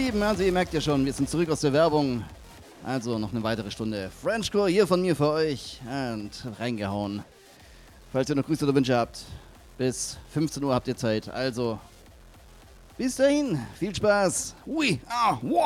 Lieben, also ihr merkt ja schon, wir sind zurück aus der Werbung. Also noch eine weitere Stunde Frenchcore hier von mir für euch und reingehauen. Falls ihr noch Grüße oder Wünsche habt, bis 15 Uhr habt ihr Zeit. Also bis dahin, viel Spaß. Ui, ah, wow.